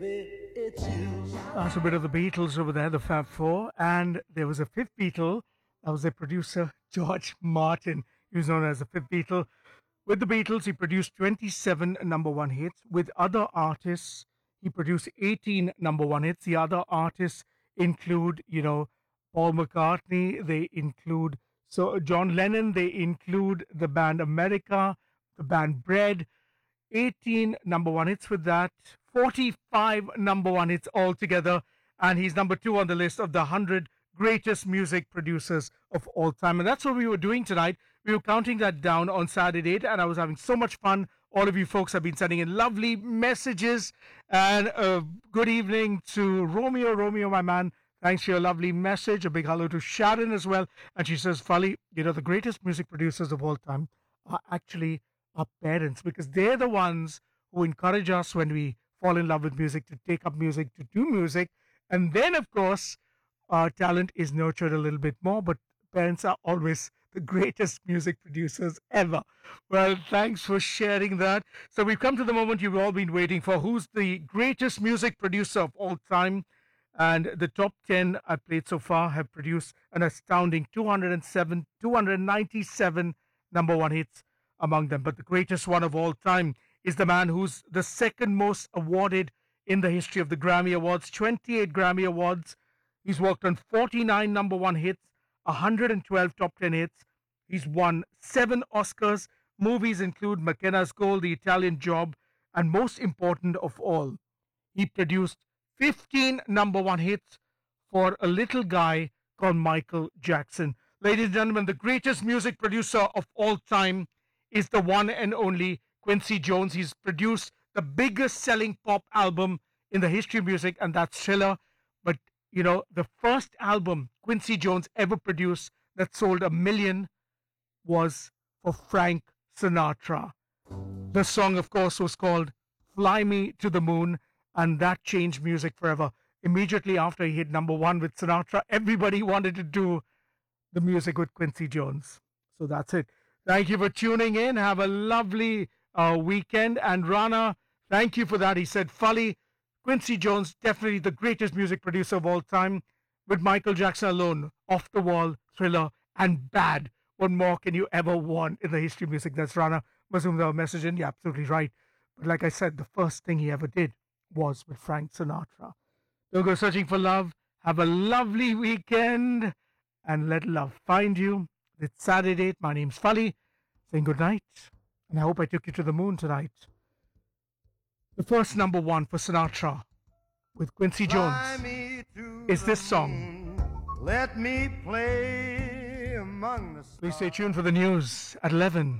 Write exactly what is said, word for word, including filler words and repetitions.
It's you. That's a bit of the Beatles over there, the Fab Four. And there was a fifth Beatle. That was their producer, George Martin. He was known as the fifth Beatle. With the Beatles, he produced twenty-seven number one hits. With other artists, he produced eighteen number one hits. The other artists include, you know, Paul McCartney. They include so John Lennon. They include the band America, the band Bread. eighteen number one hits with that. forty-five number one hits altogether. And he's number two on the list of the one hundred greatest music producers of all time. And that's what we were doing tonight. We were counting that down on Saturday night, and I was having so much fun. All of you folks have been sending in lovely messages. And uh, good evening to Romeo. Romeo, my man, thanks for your lovely message. A big hello to Sharon as well. And she says, Fali, you know, the greatest music producers of all time are actually our parents, because they're the ones who encourage us when we fall in love with music to take up music, to do music. And then, of course, our talent is nurtured a little bit more, but parents are always the greatest music producers ever. Well, thanks for sharing that. So we've come to the moment you've all been waiting for. Who's the greatest music producer of all time? And the top ten I've played so far have produced an astounding two hundred seven, two hundred ninety-seven number one hits among them. But the greatest one of all time is the man who's the second most awarded in the history of the Grammy Awards, twenty-eight Grammy Awards. He's worked on forty-nine number one hits, one hundred twelve top ten hits. He's won seven Oscars. Movies include McKenna's Gold, The Italian Job, and most important of all, he produced fifteen number one hits for a little guy called Michael Jackson. Ladies and gentlemen, the greatest music producer of all time is the one and only Quincy Jones. He's produced the biggest selling pop album in the history of music, and that's Thriller. But, you know, the first album Quincy Jones ever produced that sold a million was for Frank Sinatra. The song, of course, was called Fly Me to the Moon, and that changed music forever. Immediately after he hit number one with Sinatra, everybody wanted to do the music with Quincy Jones. So that's it. Thank you for tuning in. Have a lovely uh, weekend. And Rana, thank you for that. He said, Fali, Quincy Jones, definitely the greatest music producer of all time. With Michael Jackson alone, Off the Wall, Thriller, and Bad. What more can you ever want in the history of music? That's Rana Mazumdar message, and you're absolutely right. But like I said, the first thing he ever did was with Frank Sinatra. Don't go searching for love. Have a lovely weekend, and let love find you. It's Saturday. My name's Fali, saying good night, and I hope I took you to the moon tonight. The first number one for Sinatra with Quincy Jones is this song. Let me play among the stars. Please stay tuned for the news at eleven.